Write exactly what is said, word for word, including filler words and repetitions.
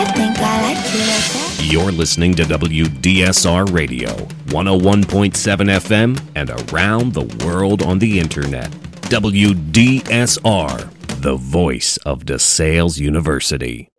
I think I like you like that. You're listening to W D S R Radio, one oh one point seven F M, and around the world on the internet. W D S R, the voice of DeSales University.